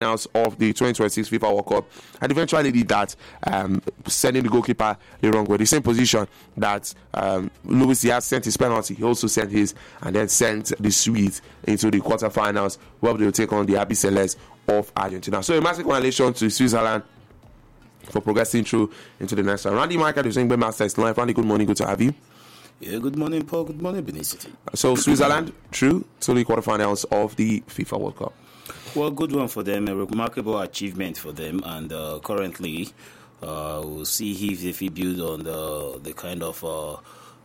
quarterfinals of the 2026 FIFA World Cup, and eventually did that, sending the goalkeeper the wrong way. The same position that Luis Diaz sent his penalty, he also sent his, and then sent the Swedes into the quarterfinals, where they will take on the Albiceleste of Argentina. So a massive congratulations to Switzerland for progressing through into the next round. Randy Michael is saying, Master is live. Randy, good morning, good to have you. Yeah, good morning, Paul. Good morning, Benin City. So Switzerland through to the quarterfinals of the FIFA World Cup. Well, good one for them, a remarkable achievement for them, and currently we'll see if they build on the kind of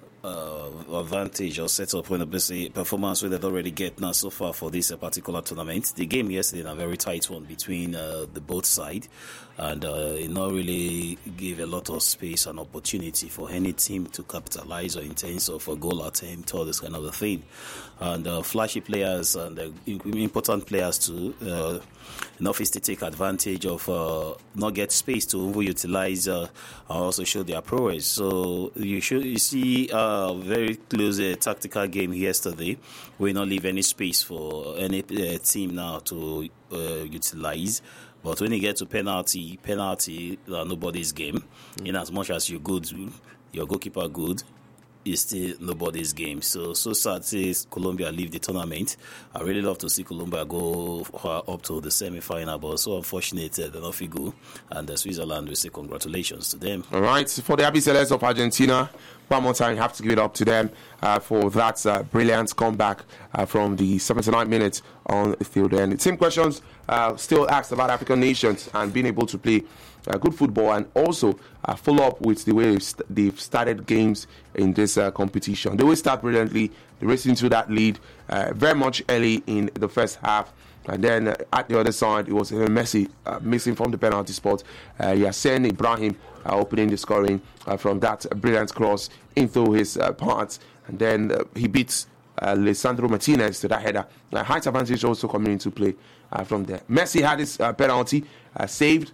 advantage or setup when the performance we they've already get now so far for this particular tournament. The game yesterday, a very tight one between the both sides, and it not really gave a lot of space and opportunity for any team to capitalize or in terms of a goal attempt or this kind of a thing. And flashy players and important players too, enough is to take advantage of not get space to utilize and also show their prowess. So you see very close tactical game yesterday. We not leave any space for any team now to utilize. But when you get to penalty, nobody's game. In as much as you're good, your goalkeeper good, it's still nobody's game. So sad says Colombia leave the tournament. I really love to see Colombia go up to the semi-final, but so unfortunate they're not go. And Switzerland will say congratulations to them. All right, for the Albiceleste of Argentina, one more time, you have to give it up to them for that brilliant comeback from the 79 minutes on the field. And the team questions still asked about African nations and being able to play good football, and also follow up with the way they've started games in this competition. They will start brilliantly. They raced into that lead very much early in the first half. And then at the other side, it was Messi missing from the penalty spot. Yassine Ibrahim opening the scoring from that brilliant cross into his path. And then he beats Lisandro Martinez to that header. Height advantage also coming into play from there. Messi had his penalty saved.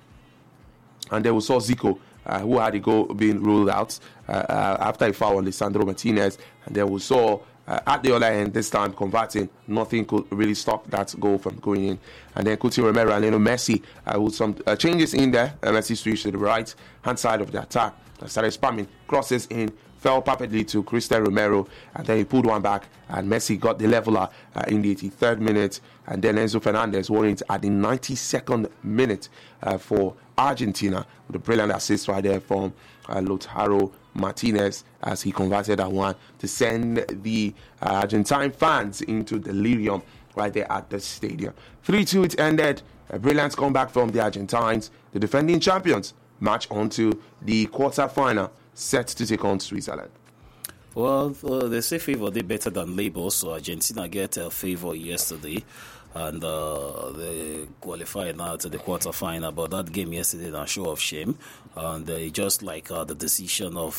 And then we saw Zico, who had a goal being ruled out after he fouled on Lisandro Martinez. And then we saw at the other end, this time converting, nothing could really stop that goal from going in. And then Coutinho Romero and Messi with some changes in there. Messi switched to the right hand side of the attack, started spamming crosses in, fell perfectly to Cristiano Romero, and then he pulled one back, and Messi got the leveler in the 83rd minute, and then Enzo Fernandez won it at the 92nd minute for Argentina, with a brilliant assist right there from Lautaro Martinez as he converted that one to send the Argentine fans into delirium right there at the stadium. 3-2 it ended. A brilliant comeback from the Argentines, the defending champions, march on to the quarter-final, set to take on Switzerland. Well, they say favor they better than labor, so Argentina get a favor yesterday, and they qualified now to the quarterfinal. But that game yesterday, a show of shame, and just like the decision of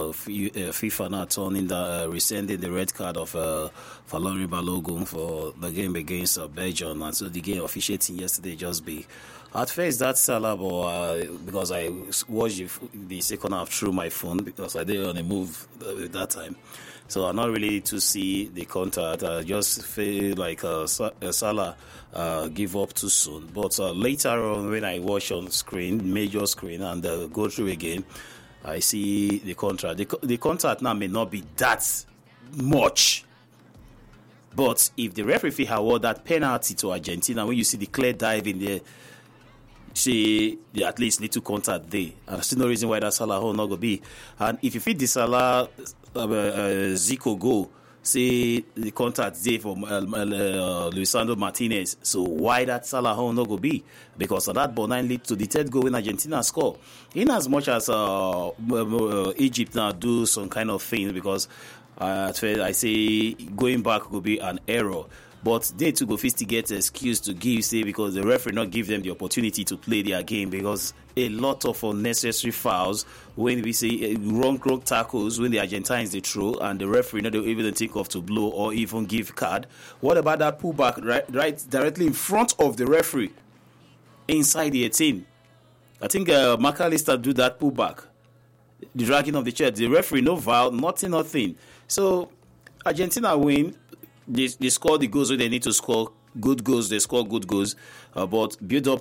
FIFA now turning rescinding the red card of Folarin Balogun for the game against Belgium, and so the game officiating yesterday just be. At first, that Salah, because I watched the second half through my phone because I did on a move at that time. So I'm not really to see the contact. I just feel like Salah give up too soon. But later on, when I watch on screen, major screen, and go through again, I see the contact. The contact now may not be that much. But if the referee had awarded that penalty to Argentina, when you see the clear dive in there, say at least little contact there. I see no reason why that Salah not going to be. And if you feed the Salah Zico goal, say the contact there for Lisandro Martinez, so why that Salah not going to be? Because of that ball 9 lead to the third goal when Argentina score. In as much as Egypt now do some kind of thing, because I say going back will be an error. But they too go first to get an excuse to give, say, because the referee not give them the opportunity to play their game, because a lot of unnecessary fouls when we say wrong tackles when the Argentines they throw and the referee not even think of to blow or even give card. What about that pullback right directly in front of the referee inside the 18? I think McAllister do that pullback, the dragging of the chair. The referee no foul, nothing. So Argentina win. They score the goals when they need to score good goals. They score good goals, but build up